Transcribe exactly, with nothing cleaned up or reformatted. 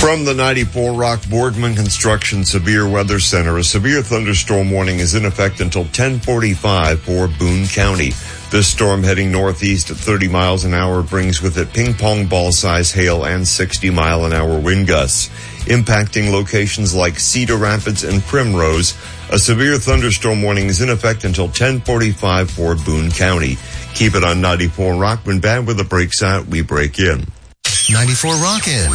From the ninety-four Rock Boardman Construction Severe Weather Center, a severe thunderstorm warning is in effect until ten forty-five for Boone County. This storm heading northeast at thirty miles an hour brings with it ping-pong ball-size hail and sixty mile an hour wind gusts. Impacting locations like Cedar Rapids and Primrose, a severe thunderstorm warning is in effect until ten forty-five for Boone County. Keep it on ninety-four Rock. When bad weather breaks out, we break in. ninety-four Rockin'.